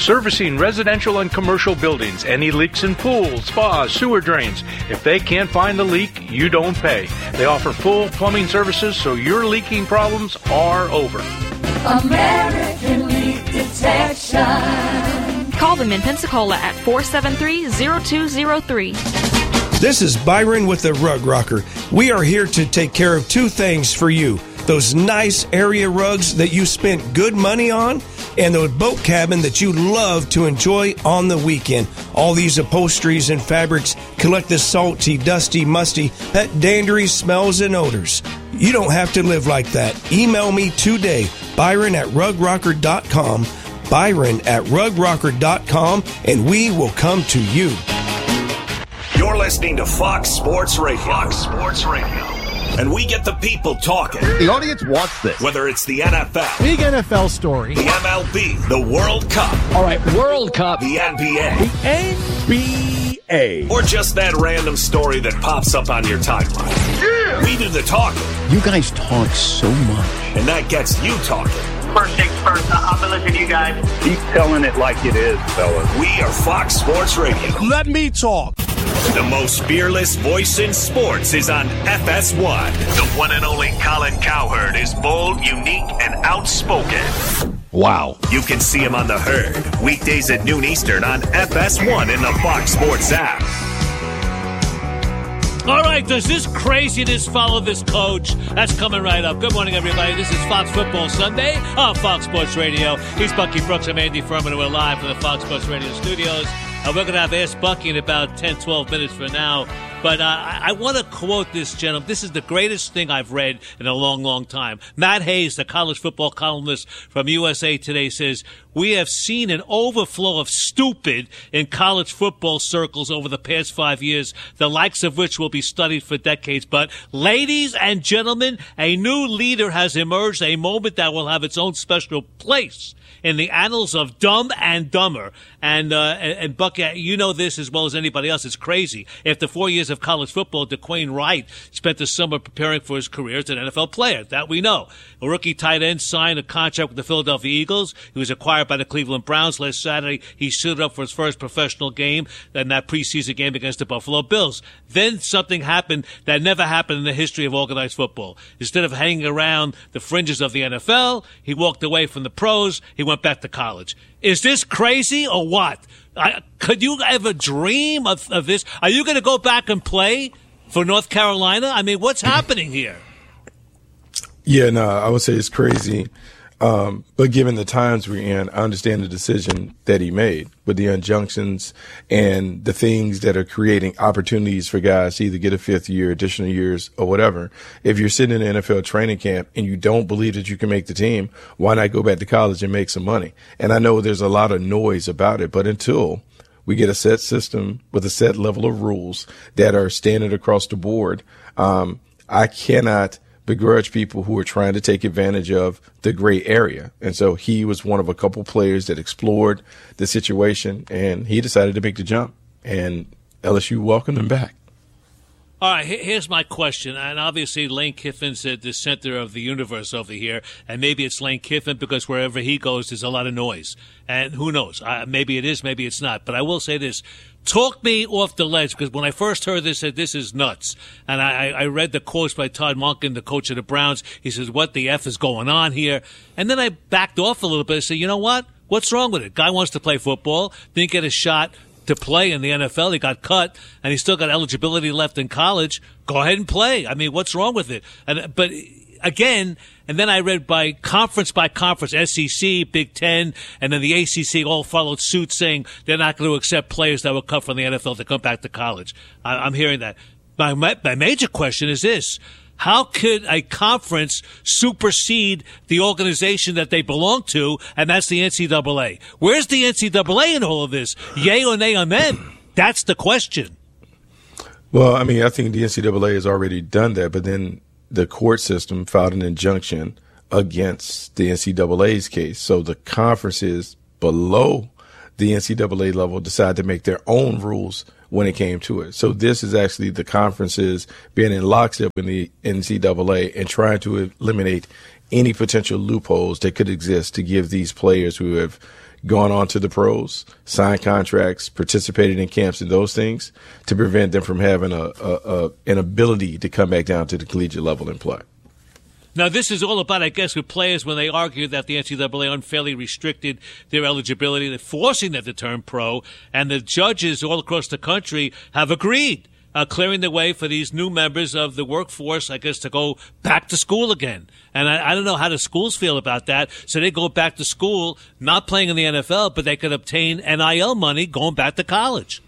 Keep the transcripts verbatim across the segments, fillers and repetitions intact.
Servicing residential and commercial buildings. Any leaks in pools, spas, sewer drains. If they can't find the leak, you don't pay. They offer full plumbing services, so your leaking problems are over. American Leak Detection. Call them in Pensacola at four seven three, zero two zero three. This is Byron with the Rug Rocker. We are here to take care of two things for you. Those nice area rugs that you spent good money on, and the boat cabin that you love to enjoy on the weekend. All these upholsteries and fabrics collect the salty, dusty, musty, pet dandery smells and odors. You don't have to live like that. Email me today, Byron at rug rocker dot com, Byron at rug rocker dot com, and we will come to you. You're listening to Fox Sports Radio. Fox Sports Radio. And we get the people talking. The audience wants this. Whether it's the N F L. Big N F L story. The M L B. The World Cup. All right, World Cup. The N B A. The N B A. Or just that random story that pops up on your timeline. Yeah! We do the talking. You guys talk so much. And that gets you talking. First things first, I'll be listening to you guys. Keep telling it like it is, fellas. We are Fox Sports Radio. Let me talk. The most fearless voice in sports is on F S one. The one and only Colin Cowherd is bold, unique, and outspoken. Wow. You can see him on The Herd, weekdays at noon Eastern on F S one in the Fox Sports app. All right, does this craziness follow this coach? That's coming right up. Good morning, everybody. This is Fox Football Sunday on Fox Sports Radio. He's Bucky Brooks. I'm Andy Furman, and we're live from the Fox Sports Radio studios. Uh, we're going to have Ask Bucky in about ten, twelve minutes from now. But uh, I, I want to quote this gentleman. This is the greatest thing I've read in a long, long time. Matt Hayes, the college football columnist from U S A Today, says, "We have seen an overflow of stupid in college football circles over the past five years, the likes of which will be studied for decades. But, ladies and gentlemen, a new leader has emerged, a moment that will have its own special place in the annals of Dumb and Dumber." And, uh, and, and Buck, you know this as well as anybody else. It's crazy. After four years of college football, DeQuain Wright spent the summer preparing for his career as an N F L player. That we know. A rookie tight end signed a contract with the Philadelphia Eagles. He was acquired by the Cleveland Browns last Saturday. He suited up for his first professional game in that preseason game against the Buffalo Bills. Then something happened that never happened in the history of organized football. Instead of hanging around the fringes of the N F L, he walked away from the pros. He went back to college. Is this crazy or what? I, could you ever dream of, of this? Are you going to go back and play for North Carolina? I mean, what's happening here? Yeah, no, I would say it's crazy. Um, but given the times we're in, I understand the decision that he made with the injunctions and the things that are creating opportunities for guys to either get a fifth year, additional years, or whatever. If you're sitting in an N F L training camp and you don't believe that you can make the team, why not go back to college and make some money? And I know there's a lot of noise about it, but until we get a set system with a set level of rules that are standard across the board, um, I cannot begrudge people who are trying to take advantage of the gray area. And so he was one of a couple players that explored the situation, and he decided to make the jump, and L S U welcomed him back. All right, here's my question. And obviously Lane Kiffin's at the center of the universe over here, and maybe it's Lane Kiffin because wherever he goes, there's a lot of noise. And who knows? Uh, maybe it is, maybe it's not. But I will say this. Talk me off the ledge, because when I first heard this, I said, this is nuts. And I, I read the quotes by Todd Monken, the coach of the Browns. He says, what the F is going on here? And then I backed off a little bit and said, you know what? What's wrong with it? Guy wants to play football, didn't get a shot to play in the N F L. He got cut, and he still got eligibility left in college. Go ahead and play. I mean, what's wrong with it? And But again, and then I read by conference by conference, S E C, Big Ten, and then the A C C all followed suit saying they're not going to accept players that were cut from the N F L to come back to college. I, I'm hearing that. My, my major question is this. How could a conference supersede the organization that they belong to, and that's the N C double A? Where's the N C double A in all of this? Yay or nay on them? That's the question. Well, I mean, I think the N C double A has already done that, but then the court system filed an injunction against the N C double A's case. So the conferences below the N C double A level decided to make their own rules when it came to it. So this is actually the conferences being in lockstep in the N C double A and trying to eliminate any potential loopholes that could exist to give these players who have gone on to the pros, signed contracts, participated in camps and those things to prevent them from having a, a, a an ability to come back down to the collegiate level and play. Now, this is all about, I guess, with players when they argue that the N C double A unfairly restricted their eligibility, they're forcing them to turn pro, and the judges all across the country have agreed, uh, clearing the way for these new members of the workforce, I guess, to go back to school again. And I, I don't know how the schools feel about that. So they go back to school, not playing in the N F L, but they could obtain N I L money going back to college.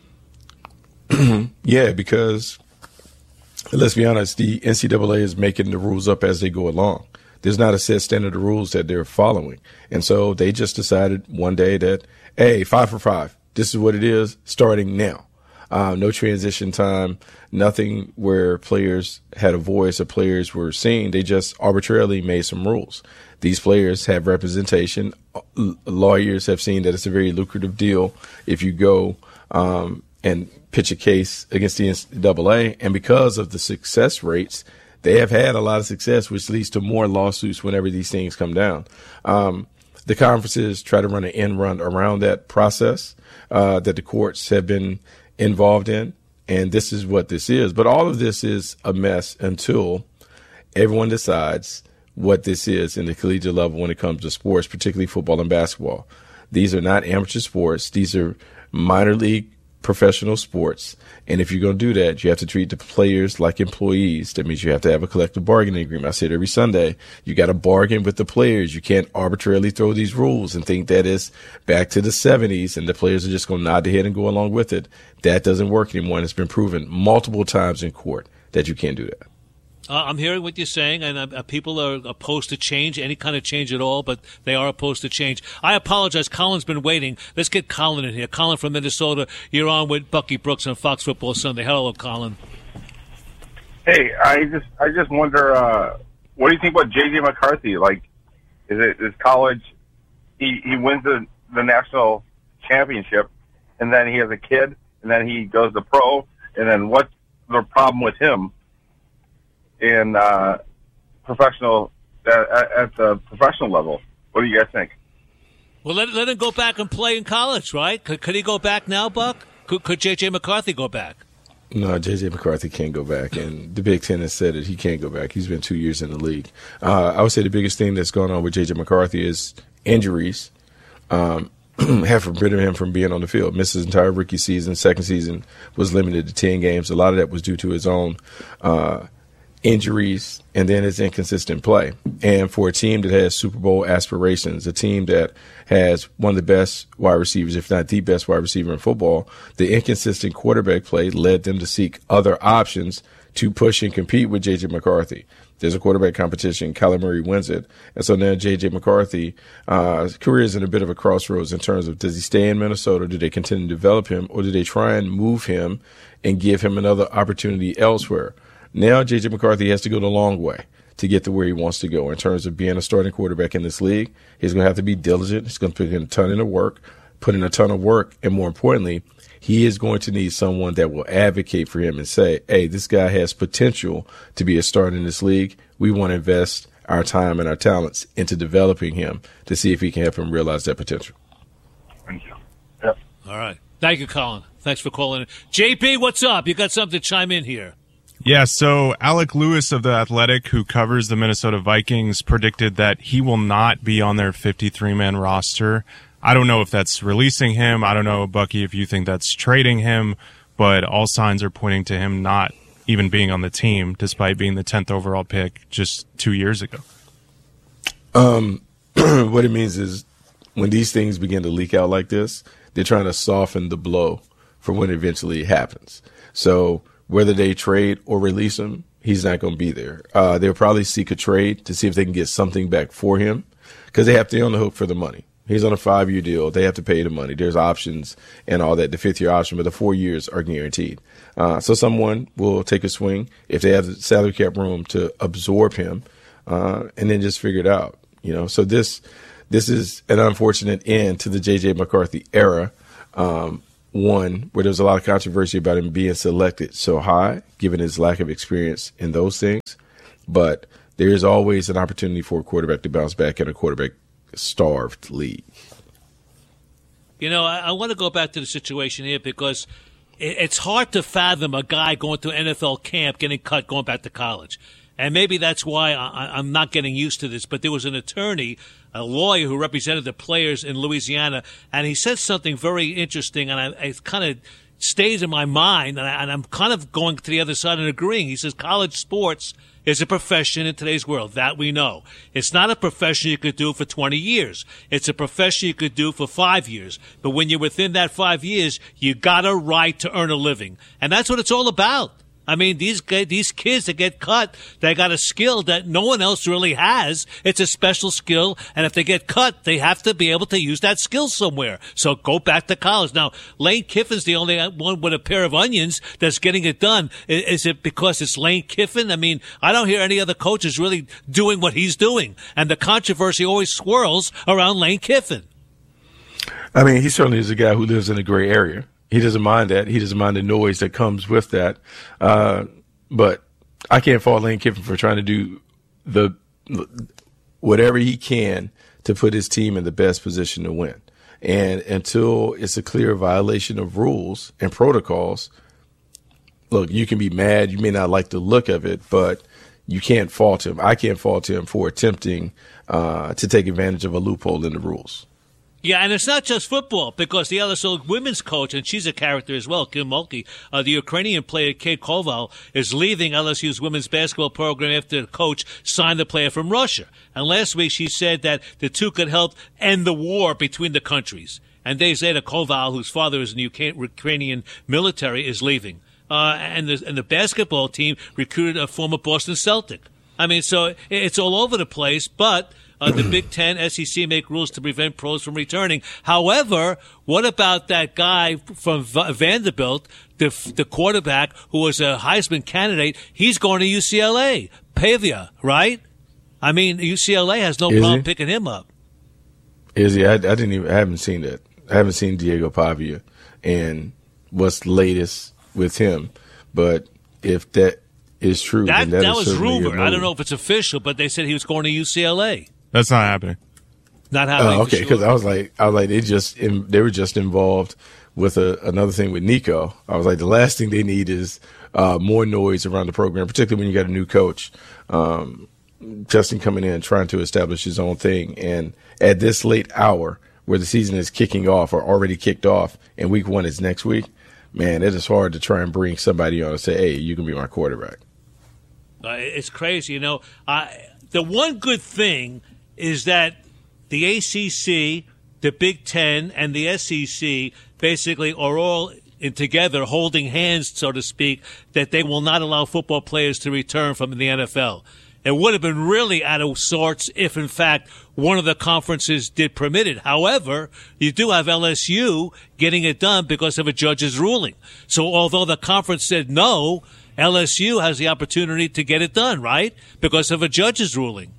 Yeah, because let's be honest, the N C double A is making the rules up as they go along. There's not a set standard of rules that they're following. And so they just decided one day that, hey, five for five, this is what it is starting now. Uh, no transition time, nothing where players had a voice or players were seen. They just arbitrarily made some rules. These players have representation. L- lawyers have seen that it's a very lucrative deal if you go um, and pitch a case against the N C double A. And because of the success rates, they have had a lot of success, which leads to more lawsuits whenever these things come down. Um, the conferences try to run an end run around that process uh, that the courts have been involved in, and this is what this is. But all of this is a mess until everyone decides what this is in the collegiate level when it comes to sports, particularly football and basketball. These are not amateur sports. These are minor league professional sports. And if you're going to do that, you have to treat the players like employees. That means you have to have a collective bargaining agreement. I say it every Sunday. You got to bargain with the players. You can't arbitrarily throw these rules and think that it's back to the seventies and the players are just going to nod their head and go along with it. That doesn't work anymore. And it's been proven multiple times in court that you can't do that. Uh, I'm hearing what you're saying, and uh, people are opposed to change, any kind of change at all, but they are opposed to change. I apologize. Colin's been waiting. Let's get Colin in here. Colin from Minnesota, you're on with Bucky Brooks on Fox Football Sunday. Hello, Colin. Hey, I just I just wonder, uh, what do you think about J J McCarthy? Like, is it is college, he, he wins the, the national championship, and then he has a kid, and then he goes to pro, and then what's the problem with him in uh, professional at, at the professional level? What do you guys think? Well, let let him go back and play in college, right? Could, could he go back now, Buck? Could, could J J McCarthy go back? No, J J McCarthy can't go back, and the Big Ten has said that he can't go back. He's been two years in the league. Uh, I would say the biggest thing that's going on with J J McCarthy is injuries. Um, have forbidden him from being on the field. Missed his entire rookie season. Second season was limited to ten games. A lot of that was due to his own uh injuries and then his inconsistent play. And for a team that has Super Bowl aspirations, a team that has one of the best wide receivers, if not the best wide receiver in football, the inconsistent quarterback play led them to seek other options to push and compete with J J McCarthy. There's a quarterback competition. Kyler Murray wins it. And so now J J McCarthy, uh, his career is in a bit of a crossroads in terms of, does he stay in Minnesota? Do they continue to develop him? Or do they try and move him and give him another opportunity elsewhere? Now J J McCarthy has to go the long way to get to where he wants to go in terms of being a starting quarterback in this league. He's going to have to be diligent. He's going to put in a ton of work, put in a ton of work. And more importantly, he is going to need someone that will advocate for him and say, hey, this guy has potential to be a starter in this league. We want to invest our time and our talents into developing him to see if he can help him realize that potential. Thank you. Yep. All right. Thank you, Colin. Thanks for calling in. J P, what's up? You got something to chime in here. Yeah, so Alec Lewis of The Athletic, who covers the Minnesota Vikings, predicted that he will not be on their fifty-three man roster. I don't know if that's releasing him. I don't know, Bucky, if you think that's trading him, but all signs are pointing to him not even being on the team, despite being the tenth overall pick just two years ago. Um, what it means is when these things begin to leak out like this, they're trying to soften the blow for when it eventually happens. So whether they trade or release him, he's not going to be there. Uh, they'll probably seek a trade to see if they can get something back for him because they have to be on the hook for the money. He's on a five-year deal. They have to pay the money. There's options and all that, the fifth-year option, but the four years are guaranteed. Uh, so someone will take a swing if they have the salary cap room to absorb him uh, and then just figure it out. You know, so this this is an unfortunate end to the J J McCarthy era. Um, One, where there was a lot of controversy about him being selected so high, given his lack of experience in those things. But there is always an opportunity for a quarterback to bounce back in a quarterback-starved league. You know, I, I want to go back to the situation here because it, it's hard to fathom a guy going to an N F L camp, getting cut, going back to college. And maybe that's why I, I'm not getting used to this. But there was an attorney, a lawyer who represented the players in Louisiana, and he said something very interesting, and I, it kind of stays in my mind, and, I, and I'm kind of going to the other side and agreeing. He says college sports is a profession in today's world. That we know. It's not a profession you could do for twenty years. It's a profession you could do for five years. But when you're within that five years, you got a right to earn a living. And that's what it's all about. I mean, these these kids that get cut, they got a skill that no one else really has. It's a special skill, and if they get cut, they have to be able to use that skill somewhere. So go back to college. Now, Lane Kiffin's the only one with a pair of onions that's getting it done. Is it because it's Lane Kiffin? I mean, I don't hear any other coaches really doing what he's doing, and the controversy always swirls around Lane Kiffin. I mean, he certainly is a guy who lives in a gray area. He doesn't mind that. He doesn't mind the noise that comes with that. Uh, but I can't fault Lane Kiffin for trying to do the whatever he can to put his team in the best position to win. And until it's a clear violation of rules and protocols, look, you can be mad. You may not like the look of it, but you can't fault him. I can't fault him for attempting uh, to take advantage of a loophole in the rules. Yeah, and it's not just football, because the L S U women's coach, and she's a character as well, Kim Mulkey, uh, the Ukrainian player Kate Koval, is leaving L S U's women's basketball program after the coach signed the player from Russia. And last week she said that the two could help end the war between the countries. And days later, Koval, whose father is in the Ukrainian military, is leaving. Uh, and, the, and the basketball team recruited a former Boston Celtic. I mean, so it's all over the place, but... Uh, the Big Ten, S E C make rules to prevent pros from returning. However, what about that guy from v- Vanderbilt, the the quarterback who was a Heisman candidate? He's going to U C L A, Pavia, right? I mean, U C L A has no Is problem he? picking him up. Is he? I, I didn't even. I haven't seen that. I haven't seen Diego Pavia and what's latest with him. But if that is true, That then that, that is was certainly rumored. a I don't know if it's official, but they said he was going to U C L A. That's not happening. Not happening. Oh, okay, because sure. I was like, I was like, they just in, they were just involved with a, another thing with Nico. I was like, the last thing they need is uh, more noise around the program, particularly when you got a new coach. Um, Justin coming in trying to establish his own thing, and at this late hour where the season is kicking off or already kicked off, and week one is next week, man, it is hard to try and bring somebody on and say, hey, you can be my quarterback. Uh, it's crazy, you know. I, the one good thing is that the A C C, the Big Ten, and the S E C basically are all in together holding hands, so to speak, that they will not allow football players to return from the N F L. It would have been really out of sorts if, in fact, one of the conferences did permit it. However, you do have L S U getting it done because of a judge's ruling. So although the conference said no, L S U has the opportunity to get it done, right? Because of a judge's ruling.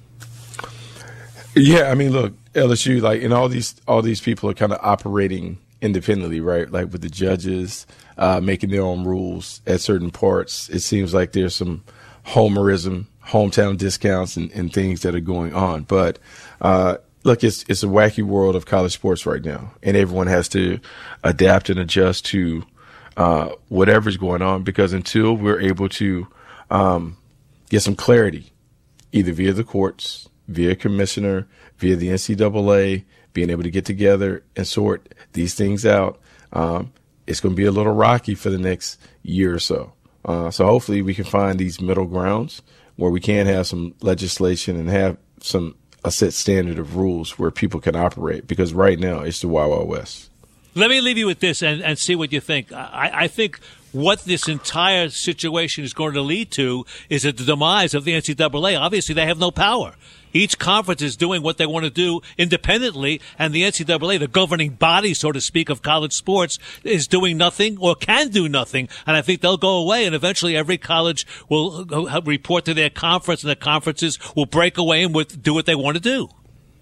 Yeah, I mean, look, L S U, like, and all these all these people are kind of operating independently, right? Like with the judges uh, making their own rules at certain parts. It seems like there's some homerism, hometown discounts, and, and things that are going on. But uh, look, it's it's a wacky world of college sports right now, and everyone has to adapt and adjust to uh, whatever's going on. Because until we're able to um, get some clarity, either via the courts, via commissioner, via the N C double A, being able to get together and sort these things out, um, it's going to be a little rocky for the next year or so. Uh, so hopefully we can find these middle grounds where we can have some legislation and have some a set standard of rules where people can operate, because right now it's the Wild Wild West. Let me leave you with this and, and see what you think. I, I think what this entire situation is going to lead to is the demise of the N C double A. Obviously, they have no power. Each conference is doing what they want to do independently, and the N C double A, the governing body, so to speak, of college sports, is doing nothing or can do nothing. And I think they'll go away, and eventually every college will report to their conference, and the conferences will break away and do what they want to do.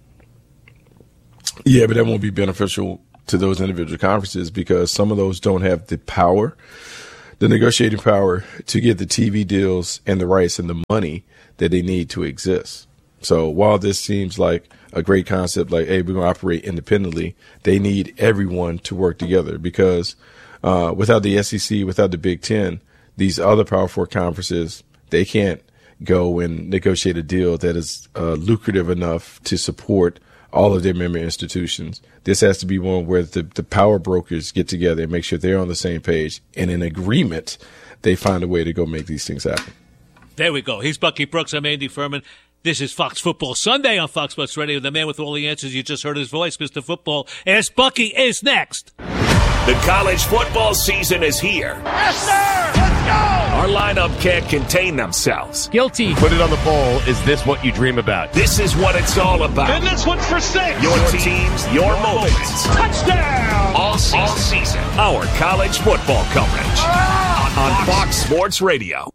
Yeah, but that won't be beneficial to those individual conferences, because some of those don't have the power, the negotiating power to get the T V deals and the rights and the money that they need to exist. So while this seems like a great concept, like, hey, we're going to operate independently, they need everyone to work together because uh, without the S E C, without the Big Ten, these other Power Four conferences, they can't go and negotiate a deal that is uh, lucrative enough to support all of their member institutions. This has to be one where the, the power brokers get together and make sure they're on the same page, and in agreement, they find a way to go make these things happen. There we go. He's Bucky Brooks. I'm Andy Furman. This is Fox Football Sunday on Fox Sports Radio. The man with all the answers. You just heard his voice, Mister Football. Ask Bucky is next. The college football season is here. Yes, sir! Let's go! Our lineup can't contain themselves. Guilty. Put it on the poll. Is this what you dream about? This is what it's all about. And this one's for six. Your teams, your moments. Touchdown! All season. All season. Our college football coverage on, on Fox Sports Radio.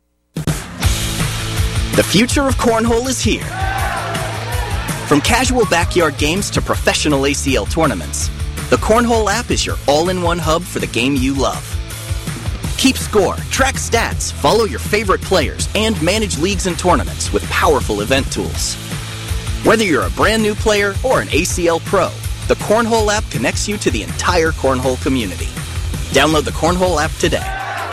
The future of cornhole is here. From casual backyard games to professional A C L tournaments, the Cornhole app is your all-in-one hub for the game you love. Keep score, track stats, follow your favorite players, and manage leagues and tournaments with powerful event tools. Whether you're a brand new player or an A C L pro, the Cornhole app connects you to the entire cornhole community. Download the Cornhole app today.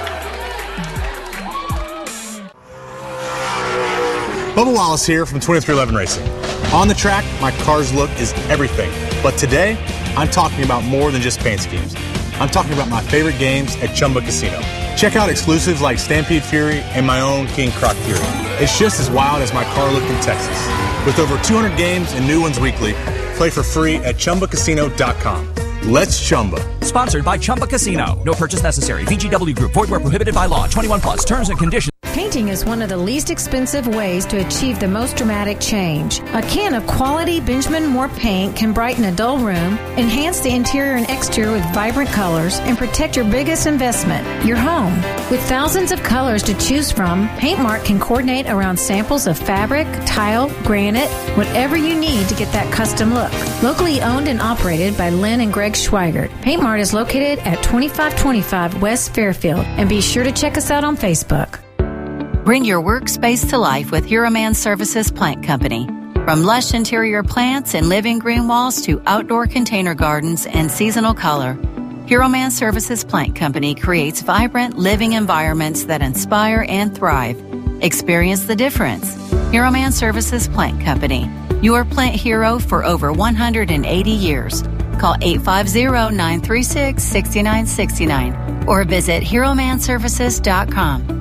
Bubba Wallace here from twenty-three eleven Racing. On the track, my car's look is everything. But today, I'm talking about more than just paint schemes. I'm talking about my favorite games at Chumba Casino. Check out exclusives like Stampede Fury and my own King Croc Fury. It's just as wild as my car look in Texas. With over two hundred games and new ones weekly, play for free at Chumba Casino dot com. Let's Chumba. Sponsored by Chumba Casino. No purchase necessary. V G W Group. Void where prohibited by law. twenty-one plus. Terms and conditions. Painting is one of the least expensive ways to achieve the most dramatic change. A can of quality Benjamin Moore paint can brighten a dull room, enhance the interior and exterior with vibrant colors, and protect your biggest investment, your home. With thousands of colors to choose from, Paintmark can coordinate around samples of fabric, tile, granite, whatever you need to get that custom look. Locally owned and operated by Lynn and Greg Schweigert, Paintmark is located at twenty-five twenty-five West Fairfield, and be sure to check us out on Facebook. Bring your workspace to life with Hero Man Services Plant Company. From lush interior plants and living green walls to outdoor container gardens and seasonal color, Hero Man Services Plant Company creates vibrant living environments that inspire and thrive. Experience the difference. Hero Man Services Plant Company, your plant hero for over one hundred eighty years. Call eight five zero, nine three six, six nine six nine or visit hero man services dot com.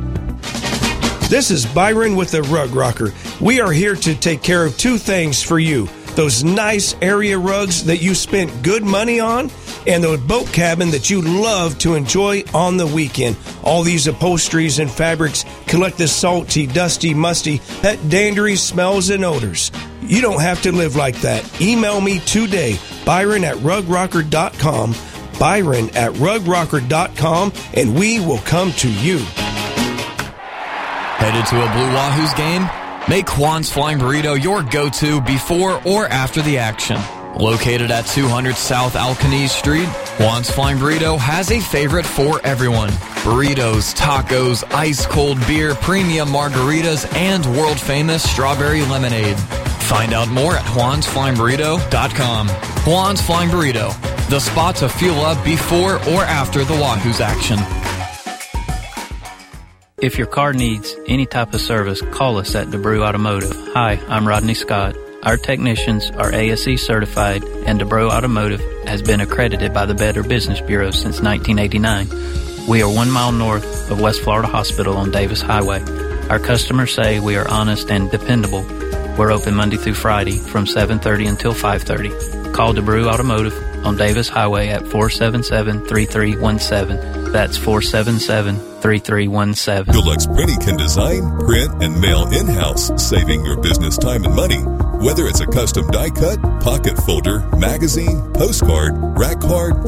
This is Byron with the Rug Rocker. We are here to take care of two things for you. Those nice area rugs that you spent good money on, and the boat cabin that you love to enjoy on the weekend. All these upholsteries and fabrics collect the salty, dusty, musty, pet dandery smells and odors. You don't have to live like that. Email me today, Byron at rug rocker dot com, Byron at rug rocker dot com, and we will come to you. Headed to a Blue Wahoos game? Make Juan's Flying Burrito your go-to before or after the action. Located at two hundred South Alcanese Street, Juan's Flying Burrito has a favorite for everyone. Burritos, tacos, ice-cold beer, premium margaritas, and world-famous strawberry lemonade. Find out more at juans flying burrito dot com. Juan's Flying Burrito, the spot to fuel up before or after the Wahoos action. If your car needs any type of service, call us at DeBrew Automotive. Hi, I'm Rodney Scott. Our technicians are A S E certified, and DeBrew Automotive has been accredited by the Better Business Bureau since nineteen eighty-nine. We are one mile north of West Florida Hospital on Davis Highway. Our customers say we are honest and dependable. We're open Monday through Friday from seven thirty until five thirty. Call DeBrew Automotive on Davis Highway at four seven seven, three three one seven. That's four seven seven, three three one seven. Deluxe Printing can design, print, and mail in-house, saving your business time and money. Whether it's a custom die cut, pocket folder, magazine, postcard, rack card,